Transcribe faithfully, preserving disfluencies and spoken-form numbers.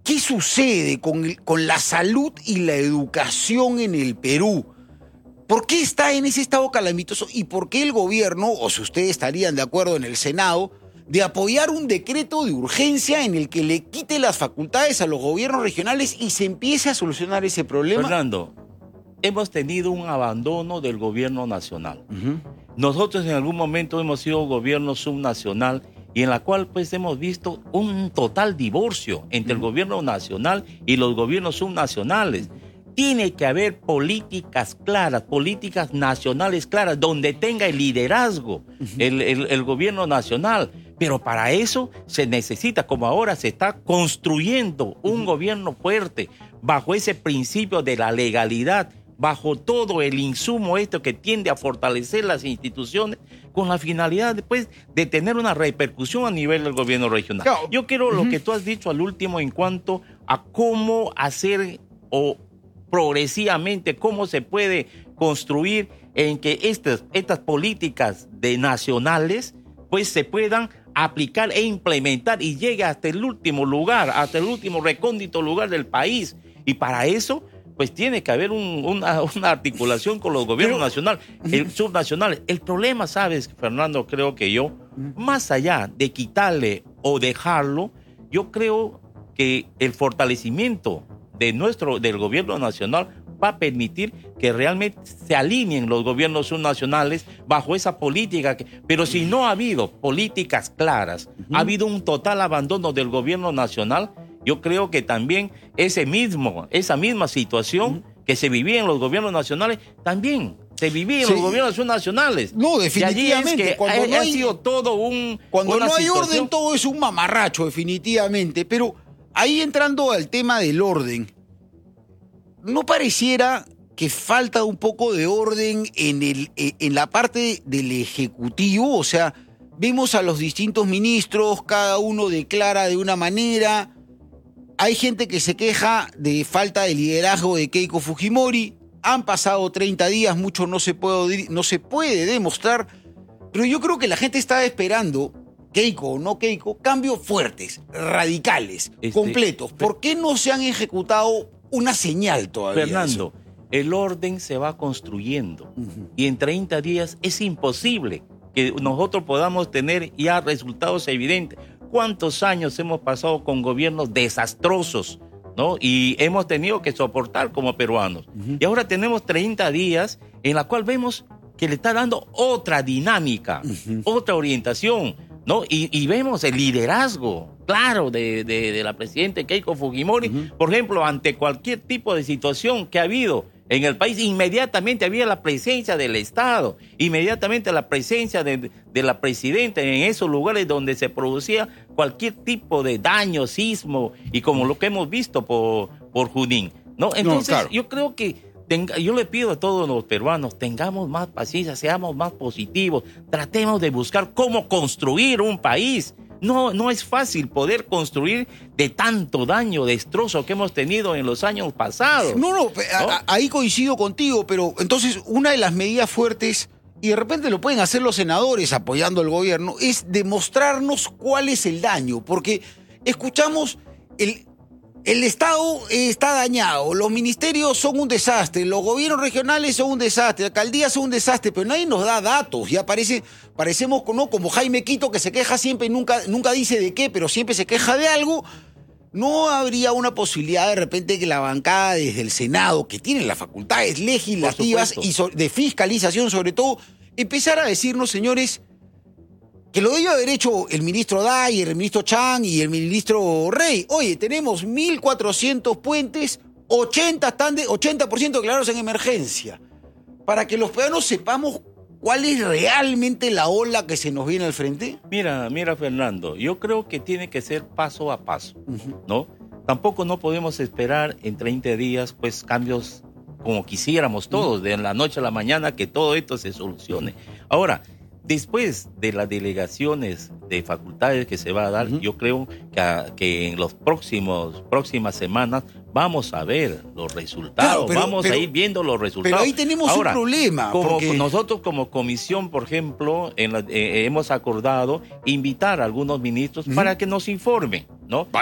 ¿qué sucede con, el, con la salud y la educación en el Perú? ¿Por qué está en ese estado calamitoso y por qué el gobierno, o si ustedes estarían de acuerdo en el Senado, de apoyar un decreto de urgencia en el que le quite las facultades a los gobiernos regionales y se empiece a solucionar ese problema? Fernando, hemos tenido un abandono del gobierno nacional. Uh-huh. Nosotros en algún momento hemos sido gobierno subnacional y en la cual pues hemos visto un total divorcio entre uh-huh. el gobierno nacional y los gobiernos subnacionales. Tiene que haber políticas claras, políticas nacionales claras, donde tenga el liderazgo uh-huh. el, el, el gobierno nacional. Pero para eso se necesita, como ahora se está construyendo un uh-huh. gobierno fuerte, bajo ese principio de la legalidad, bajo todo el insumo esto que tiende a fortalecer las instituciones, con la finalidad después de tener una repercusión a nivel del gobierno regional. No. Yo quiero uh-huh. lo que tú has dicho al último en cuanto a cómo hacer o progresivamente, cómo se puede construir en que estas, estas políticas de nacionales pues se puedan aplicar e implementar y llegue hasta el último lugar, hasta el último recóndito lugar del país. Y para eso, pues tiene que haber un, una, una articulación con los gobiernos Pero, nacionales, el subnacionales. El problema, sabes, Fernando, creo que yo, más allá de quitarle o dejarlo, yo creo que el fortalecimiento de nuestro, del gobierno nacional va a permitir que realmente se alineen los gobiernos subnacionales bajo esa política. Que, pero si no ha habido políticas claras, uh-huh. ha habido un total abandono del gobierno nacional, yo creo que también ese mismo, esa misma situación uh-huh. que se vivía en los gobiernos nacionales, también se vivía en sí. los gobiernos subnacionales. No, definitivamente. Y allí es que cuando ha, no hay, ha sido todo un... Cuando no hay situación. orden, todo es un mamarracho, definitivamente. Pero ahí entrando al tema del orden, ¿no pareciera que falta un poco de orden en, el, en la parte del Ejecutivo? O sea, vemos a los distintos ministros, cada uno declara de una manera. Hay gente que se queja de falta de liderazgo de Keiko Fujimori. Han pasado treinta días, mucho no se puede, no se puede demostrar. Pero yo creo que la gente está esperando, Keiko o no Keiko, cambios fuertes, radicales, este, completos. ¿Por qué no se han ejecutado una señal todavía? Fernando, el orden se va construyendo uh-huh. y en treinta días es imposible que nosotros podamos tener ya resultados evidentes. ¿Cuántos años hemos pasado con gobiernos desastrosos, ¿no? Y hemos tenido que soportar como peruanos. Uh-huh. Y ahora tenemos treinta días en la cual vemos que le está dando otra dinámica, uh-huh. otra orientación, ¿no? Y, y vemos el liderazgo, claro, de, de, de la presidenta Keiko Fujimori, uh-huh. por ejemplo, ante cualquier tipo de situación que ha habido en el país, inmediatamente había la presencia del Estado, inmediatamente la presencia de, de la presidenta en esos lugares donde se producía cualquier tipo de daño, sismo, y como lo que hemos visto por, por Junín, ¿no? Entonces, no, claro. yo creo que Tenga, yo le pido a todos los peruanos, tengamos más paciencia, seamos más positivos, tratemos de buscar cómo construir un país. No, no es fácil poder construir de tanto daño, destrozo que hemos tenido en los años pasados. No, no, ¿no? A, ahí coincido contigo, pero entonces una de las medidas fuertes, y de repente lo pueden hacer los senadores apoyando al gobierno, es demostrarnos cuál es el daño, porque escuchamos el... El Estado está dañado, los ministerios son un desastre, los gobiernos regionales son un desastre, alcaldías son un desastre, pero nadie nos da datos. Ya parece, parecemos ¿no? como Jaime Quito, que se queja siempre y nunca, nunca dice de qué, pero siempre se queja de algo. ¿No habría una posibilidad de repente que la bancada desde el Senado, que tiene las facultades legislativas y so- de fiscalización sobre todo, empezara a decirnos, señores, que lo debe haber hecho el ministro Dyer, el ministro Chang y el ministro Rey? Oye, tenemos mil cuatrocientos puentes, ochenta, están de, ochenta por ciento declarados en emergencia, para que los peruanos sepamos cuál es realmente la ola que se nos viene al frente. Mira, mira, Fernando, yo creo que tiene que ser paso a paso, uh-huh. ¿no? Tampoco no podemos esperar en treinta días, pues, cambios como quisiéramos todos, uh-huh. de la noche a la mañana, que todo esto se solucione. Ahora, después de las delegaciones de facultades que se va a dar, uh-huh. yo creo que, a, que en las próximas semanas vamos a ver los resultados, claro, pero, vamos pero, a ir viendo los resultados. Pero ahí tenemos Ahora, un problema. Como porque... Nosotros como comisión, por ejemplo, en la, eh, hemos acordado invitar a algunos ministros uh-huh. para que nos informen, ¿no?